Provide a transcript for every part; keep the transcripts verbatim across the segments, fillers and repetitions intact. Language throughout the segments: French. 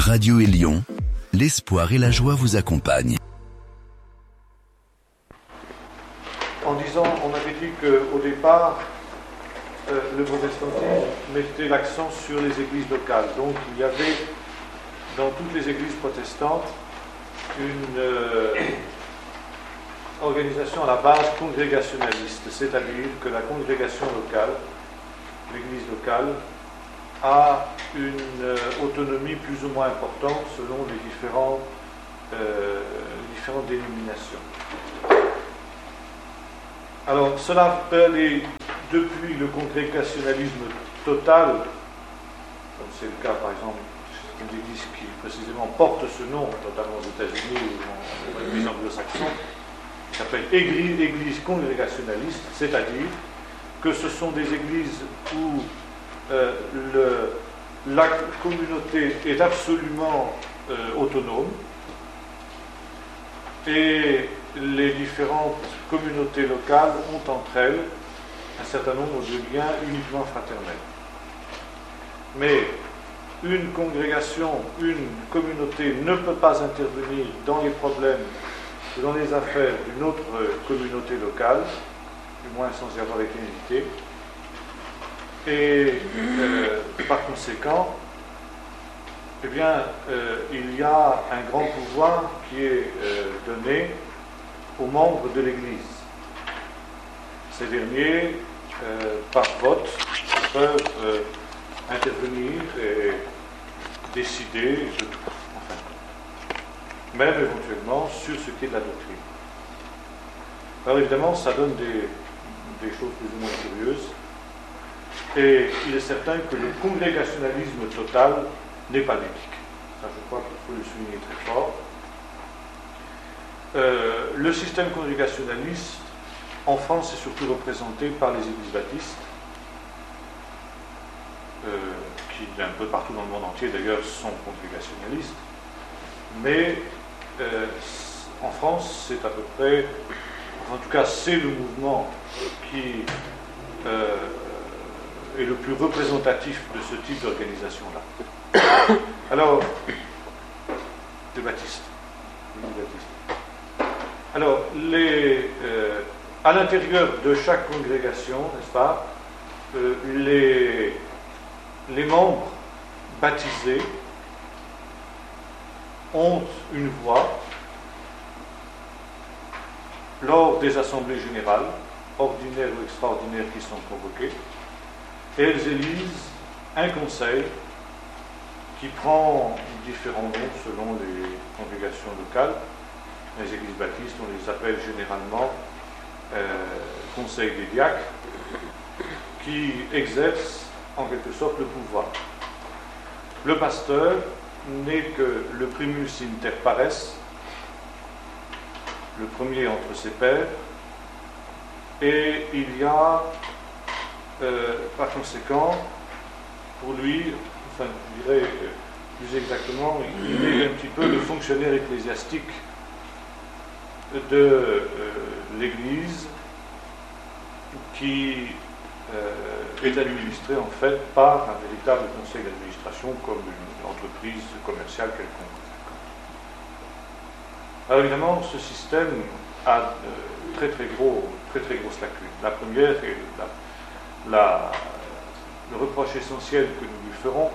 Radio Élion, l'espoir et la joie vous accompagnent. En disant, on avait dit qu'au départ, euh, le protestantisme mettait l'accent sur les églises locales. Donc il y avait dans toutes les églises protestantes une euh, organisation à la base congrégationaliste, c'est-à-dire que la congrégation locale, l'église locale, a une euh, autonomie plus ou moins importante selon les, différents, euh, les différentes dénominations. Alors, cela peut aller depuis le congrégationalisme total, comme c'est le cas par exemple d'une église qui précisément porte ce nom, notamment aux États-Unis ou dans l'église anglo-saxonne, qui s'appelle église, église congrégationaliste, c'est-à-dire que ce sont des églises où euh, le, la communauté est absolument euh, autonome et les différentes communautés locales ont entre elles un certain nombre de liens uniquement fraternels. Mais une congrégation, une communauté ne peut pas intervenir dans les problèmes ou dans les affaires d'une autre communauté locale, du moins sans y avoir été invitée. Et euh, par conséquent, eh bien, euh, il y a un grand pouvoir qui est euh, donné aux membres de l'Église. Ces derniers, euh, par vote, peuvent euh, intervenir et décider, de, enfin, même éventuellement sur ce qui est de la doctrine. Alors évidemment, ça donne des, des choses plus ou moins curieuses, et il est certain que le congrégationalisme total n'est pas biblique. Ça, je crois qu'il faut le souligner très fort. Euh, le système congrégationaliste en France est surtout représenté par les églises baptistes, euh, qui un peu partout dans le monde entier d'ailleurs sont congrégationalistes, mais euh, en France c'est à peu près, en tout cas c'est le mouvement qui euh, est le plus représentatif de ce type d'organisation-là. Alors, les baptistes. Les baptistes. Alors, les, euh, à l'intérieur de chaque congrégation, n'est-ce pas, euh, les, les membres baptisés ont une voix lors des assemblées générales, ordinaires ou extraordinaires qui sont convoquées, et elles élisent un conseil qui prend différents noms selon les congrégations locales. Les églises baptistes, on les appelle généralement euh, conseil des diacres, qui exercent en quelque sorte le pouvoir. Le pasteur n'est que le primus inter pares, le premier entre ses pairs, et il y a euh, par conséquent pour lui, enfin je dirais euh, plus exactement, il est un petit peu le fonctionnaire ecclésiastique de euh, l'Église qui euh, est administré en fait par un véritable conseil d'administration comme une entreprise commerciale quelconque. Alors évidemment, ce système a de très très gros, très très grosses lacunes. La première est la, la, le reproche essentiel que nous lui ferons.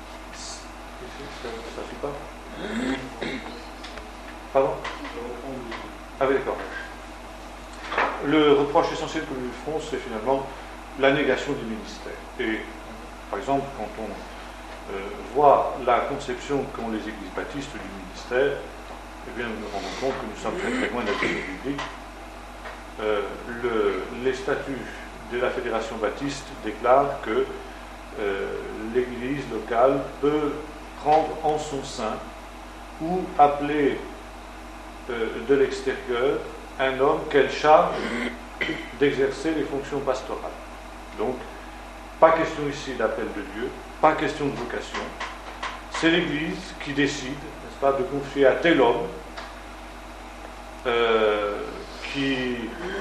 Ça ne suffit pas? Pardon? Ah oui, d'accord. Le reproche essentiel que nous lui ferons, c'est finalement la négation du ministère. Et par exemple, quand on euh, voit la conception qu'ont les églises baptistes du ministère, eh bien, nous nous rendons compte que nous sommes très très loin de la Bible biblique. Euh, le, les statuts de la Fédération baptiste déclarent que euh, l'Église locale peut prendre en son sein ou appeler euh, de l'extérieur un homme qu'elle charge d'exercer les fonctions pastorales. Donc, pas question ici d'appel de Dieu, pas question de vocation. C'est l'Église qui décide, n'est-ce pas, de confier à tel homme euh, qui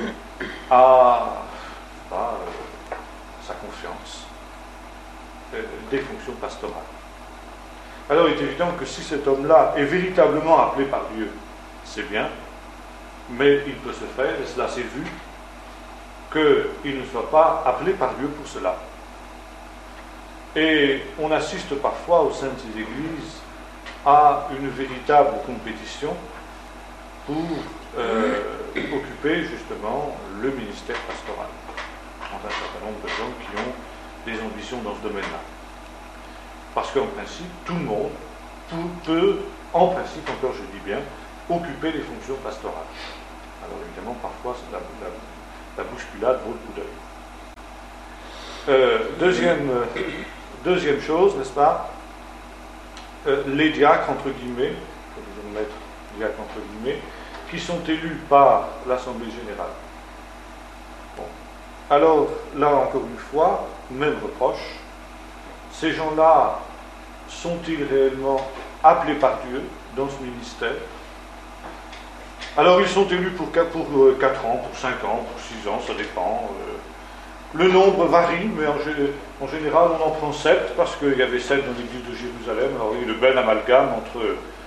a pas, euh, sa confiance euh, des fonctions pastorales. Alors il est évident que si cet homme-là est véritablement appelé par Dieu, c'est bien, mais il peut se faire, et cela s'est vu, qu'il ne soit pas appelé par Dieu pour cela. Et on assiste parfois au sein de ces églises à une véritable compétition pour euh, occuper justement le ministère pastoral entre un certain nombre de gens qui ont des ambitions dans ce domaine-là. Parce qu'en principe, tout le monde peut, en principe, encore je dis bien, occuper les fonctions pastorales. Alors évidemment, parfois, la, la, la bousculade vaut le coup d'œil. Euh, deuxième, euh, deuxième chose, n'est-ce pas, euh, les diacres, entre guillemets, il faut toujours mettre diacres entre guillemets, qui sont élus par l'Assemblée générale. Bon. Alors, là encore une fois, même reproche, ces gens-là sont-ils réellement appelés par Dieu dans ce ministère? Alors ils sont élus pour quatre ans, pour cinq ans, pour six ans, ça dépend. Le nombre varie, mais en, en général on en prend sept, parce qu'il y avait sept dans l'église de Jérusalem. Alors il y a eu le bel amalgame entre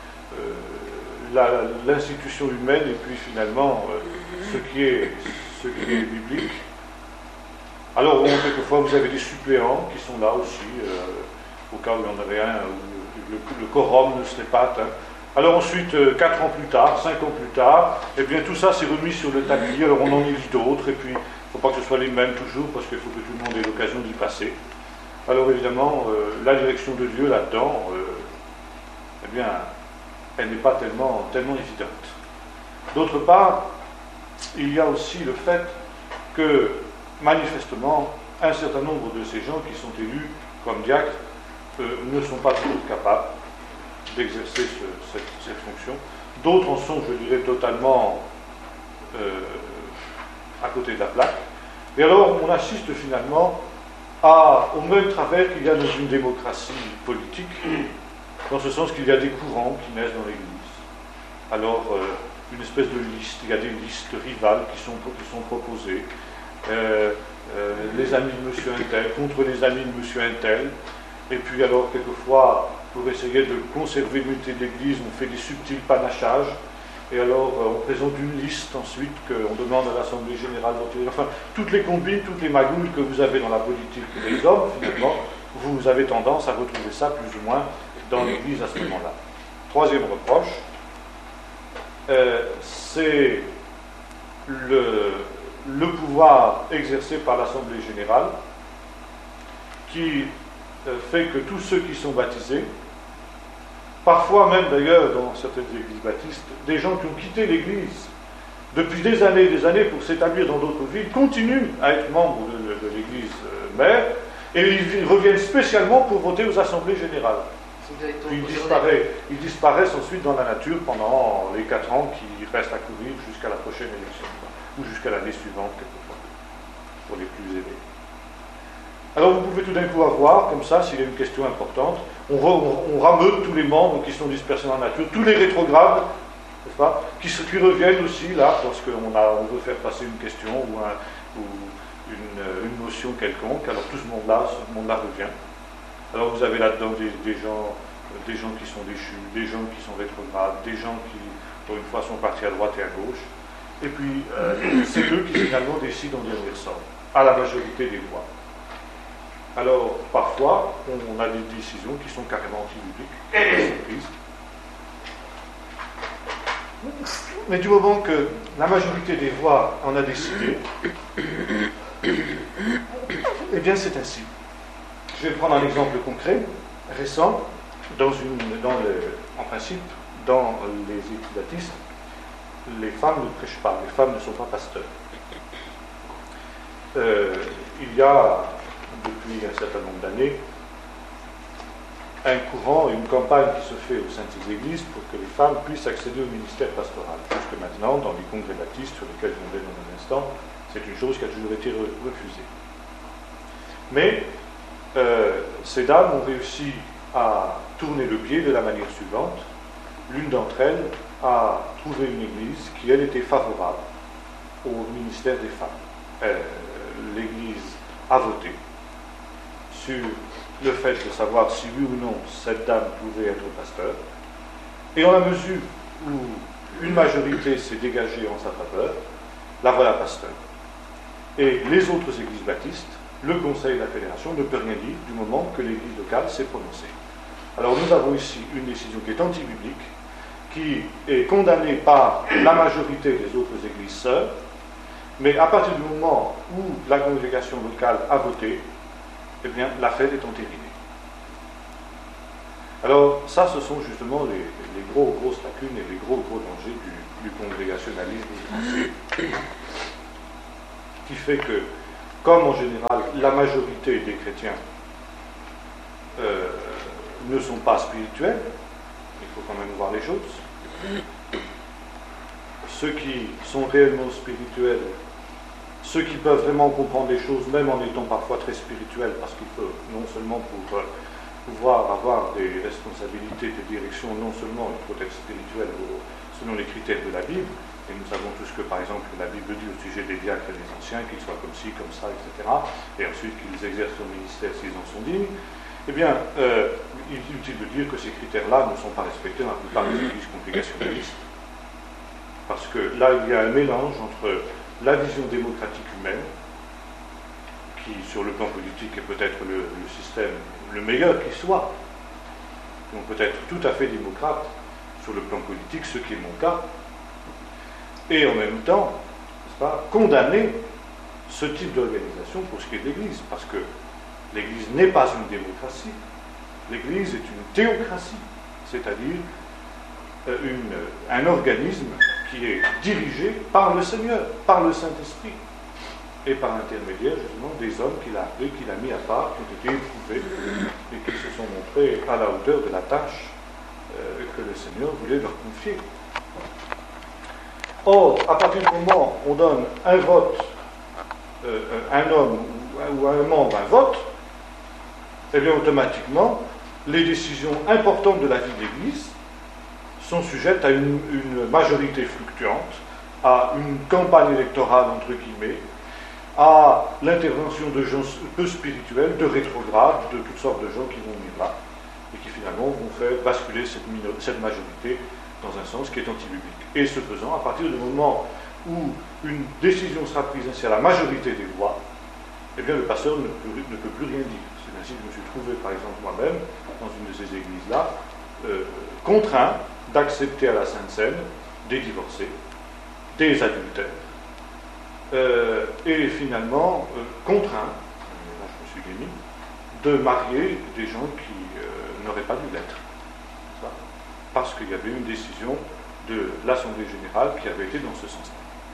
euh, l'institution humaine et puis finalement euh, ce, qui est, ce qui est biblique. Alors bon, quelquefois vous avez des suppléants qui sont là aussi, euh, au cas où il y en avait un, où le, le quorum ne serait pas atteint. Alors ensuite, euh, quatre ans plus tard, cinq ans plus tard, eh bien tout ça s'est remis sur le tapis, alors on en élit d'autres, et puis il ne faut pas que ce soit les mêmes toujours, parce qu'il faut que tout le monde ait l'occasion d'y passer. Alors évidemment, euh, la direction de Dieu là-dedans, euh, eh bien, elle n'est pas tellement, tellement évidente. D'autre part, il y a aussi le fait que, manifestement, un certain nombre de ces gens qui sont élus comme diacres euh, ne sont pas toujours capables d'exercer ce, cette, cette fonction. D'autres en sont, je dirais, totalement euh, à côté de la plaque. Et alors, on assiste finalement à, au même travers qu'il y a dans une démocratie politique, dans ce sens qu'il y a des courants qui naissent dans l'Église. Alors, euh, une espèce de liste, il y a des listes rivales qui sont, qui sont proposées. Euh, euh, les amis de monsieur Untel contre les amis de monsieur Untel. Et puis alors, quelquefois, pour essayer de conserver l'unité de l'Église, on fait des subtils panachages, et alors euh, on présente une liste ensuite qu'on demande à l'Assemblée générale d'enterrer. Enfin, toutes les combines, toutes les magouilles que vous avez dans la politique des hommes, finalement, vous avez tendance à retrouver ça plus ou moins dans l'Église à ce moment-là. Troisième reproche, euh, c'est le, le pouvoir exercé par l'Assemblée générale qui fait que tous ceux qui sont baptisés, parfois même d'ailleurs dans certaines églises baptistes, des gens qui ont quitté l'église depuis des années et des années pour s'établir dans d'autres villes, continuent à être membres de, de, de l'église mère, et ils reviennent spécialement pour voter aux assemblées générales. Puis ils, disparaissent, ils disparaissent ensuite dans la nature pendant les quatre ans qui restent à courir jusqu'à la prochaine élection, ou jusqu'à l'année suivante quelquefois, pour les plus aidés. Alors vous pouvez tout d'un coup avoir, comme ça, s'il y a une question importante, on, re, on, on rameute tous les membres qui sont dispersés dans la nature, tous les rétrogrades, n'est-ce pas, qui, qui reviennent aussi là, lorsqu'on on veut faire passer une question ou, un, ou une, une motion quelconque, alors tout ce monde-là, ce monde-là revient. Alors vous avez là-dedans des, des, gens, des gens qui sont déchus, des gens qui sont rétrogrades, des gens qui, pour une fois, sont partis à droite et à gauche, et puis euh, c'est eux qui finalement décident en dernier sort, à la majorité des voix. Alors, parfois, on a des décisions qui sont carrément anti-bibliques, mais du moment que la majorité des voix en a décidé, eh bien c'est ainsi. Je vais prendre un exemple concret, récent, dans une, dans le, en principe, dans les églises baptistes, les femmes ne prêchent pas, les femmes ne sont pas pasteurs. Euh, il y a depuis un certain nombre d'années, un courant, une campagne qui se fait au sein de ces églises pour que les femmes puissent accéder au ministère pastoral. Jusque maintenant, dans les congrès baptistes sur lesquels je vais dans un instant, c'est une chose qui a toujours été refusée. Mais euh, ces dames ont réussi à tourner le pied de la manière suivante. L'une d'entre elles a trouvé une église qui, elle, était favorable au ministère des femmes. Euh, l'église a voté sur le fait de savoir si oui ou non cette dame pouvait être pasteur. Et en la mesure où une majorité s'est dégagée en sa faveur, la voilà pasteur. Et les autres églises baptistes, le conseil de la fédération ne peut rien dire du moment que l'église locale s'est prononcée. Alors nous avons ici une décision qui est anti-biblique, qui est condamnée par la majorité des autres églises sœurs, mais à partir du moment où la congrégation locale a voté, eh bien l'affaire est entérinée. Alors ça, ce sont justement les, les gros, grosses lacunes et les gros, gros dangers du, du congrégationnalisme français, qui fait que, comme en général la majorité des chrétiens euh, ne sont pas spirituels, il faut quand même voir les choses, ceux qui sont réellement spirituels, ceux qui peuvent vraiment comprendre les choses, même en étant parfois très spirituels, parce qu'il faut, non seulement pour euh, pouvoir avoir des responsabilités de direction, non seulement il faut être spirituel selon les critères de la Bible, et nous savons tous que, par exemple, la Bible dit au sujet des diacres et des anciens qu'ils soient comme ci, comme ça, et cetera, et ensuite qu'ils exercent leur ministère s'ils en sont dignes. Eh bien, euh, il est utile de dire que ces critères-là ne sont pas respectés dans la plupart des églises congrégationalistes. Parce que là, il y a un mélange entre la vision démocratique humaine, qui, sur le plan politique, est peut-être le, le système le meilleur qui soit, donc peut-être tout à fait démocrate sur le plan politique, ce qui est mon cas, et en même temps, n'est-ce pas, condamner ce type d'organisation pour ce qui est de l'Église, parce que l'Église n'est pas une démocratie, l'Église est une théocratie, c'est-à-dire euh, une, un organisme qui est dirigé par le Seigneur, par le Saint-Esprit, et par l'intermédiaire justement des hommes qu'il a appelés, qu'il a mis à part, qui ont été éprouvés et qui se sont montrés à la hauteur de la tâche euh, que le Seigneur voulait leur confier. Or, à partir du moment où on donne un vote, euh, un homme ou, ou un membre un vote, eh bien automatiquement, les décisions importantes de la vie de l'Église sont sujettes à une, une majorité fluctuante, à une campagne électorale entre guillemets, à l'intervention de gens peu spirituels, de rétrogrades, de toutes sortes de gens qui vont venir là, et qui finalement vont faire basculer cette, minor- cette majorité dans un sens qui est anti-biblique. Et ce faisant, à partir du moment où une décision sera prise ainsi à la majorité des voix, eh bien le pasteur ne peut, ne peut plus rien dire. C'est ainsi que je me suis trouvé, par exemple, moi-même, dans une de ces églises-là, euh, contraint d'accepter à la Sainte Seine des divorcés, des adultères, euh, et finalement euh, contraint, là je me suis démis, de marier des gens qui euh, n'auraient pas dû l'être. Parce qu'il y avait une décision de l'Assemblée Générale qui avait été dans ce sens-là.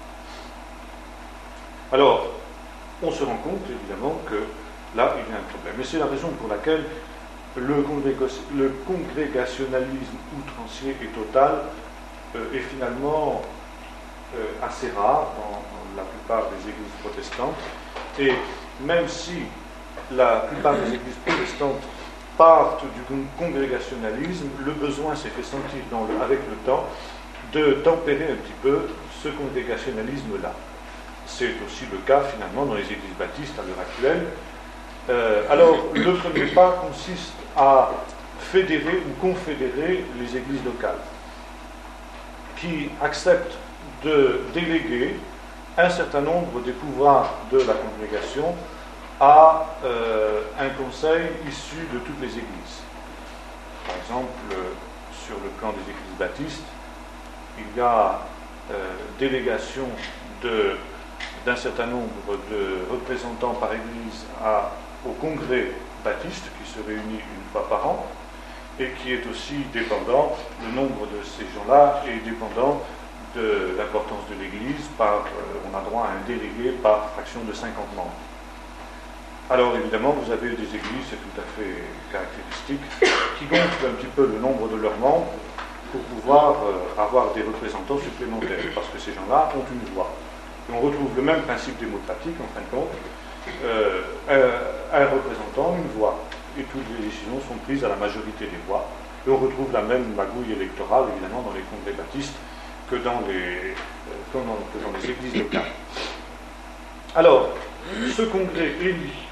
Alors, on se rend compte évidemment que là, il y a un problème. Et c'est la raison pour laquelle le, congrég- le congrégationalisme outrancier et total euh, est finalement euh, assez rare dans, dans la plupart des églises protestantes. Et même si la plupart des églises protestantes partent du congrégationalisme, le besoin s'est fait sentir dans le, avec le temps de tempérer un petit peu ce congrégationnalisme-là. C'est aussi le cas finalement dans les églises baptistes à l'heure actuelle. Euh, alors, le premier pas consiste à fédérer ou confédérer les églises locales qui acceptent de déléguer un certain nombre des pouvoirs de la congrégation à euh, un conseil issu de toutes les églises. Par exemple, euh, sur le plan des églises baptistes, il y a euh, délégation de, d'un certain nombre de représentants par église à, au congrès baptiste qui se réunit une fois par an et qui est aussi dépendant, le nombre de ces gens-là est dépendant de l'importance de l'église par, euh, on a droit à un délégué par fraction de cinquante membres. Alors évidemment, vous avez des églises, c'est tout à fait caractéristique, qui gonflent un petit peu le nombre de leurs membres pour pouvoir euh, avoir des représentants supplémentaires, parce que ces gens-là ont une voix. Et on retrouve le même principe démocratique, en fin de compte, euh, un, un représentant, une voix, et toutes les décisions sont prises à la majorité des voix. Et on retrouve la même magouille électorale, évidemment, dans les congrès baptistes que dans les, euh, que dans, que dans les églises locales. Alors, ce congrès élit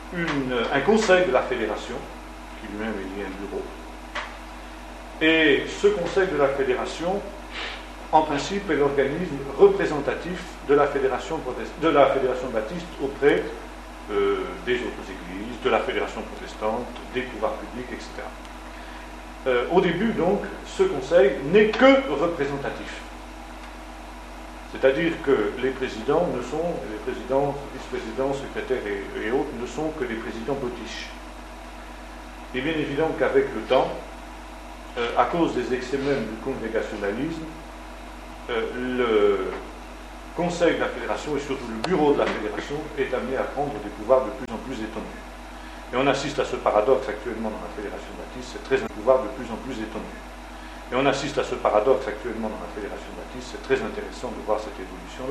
une, un conseil de la fédération, qui lui-même est lié à un bureau. Et ce conseil de la fédération, en principe, est l'organisme représentatif de la fédération, protest- de la fédération baptiste auprès euh, des autres églises, de la fédération protestante, des pouvoirs publics, et cetera. Euh, au début, donc, ce conseil n'est que représentatif. C'est-à-dire que les présidents ne sont, les présidents, vice-présidents, secrétaires et, et autres ne sont que des présidents potiches. Il est bien évident qu'avec le temps, euh, à cause des excès même du congrégationalisme, euh, le Conseil de la Fédération et surtout le bureau de la Fédération est amené à prendre des pouvoirs de plus en plus étendus. Et on assiste à ce paradoxe actuellement dans la Fédération baptiste, c'est très un pouvoir de plus en plus étendu. Et on assiste à ce paradoxe actuellement dans la Fédération baptiste, c'est très intéressant de voir cette évolution-là.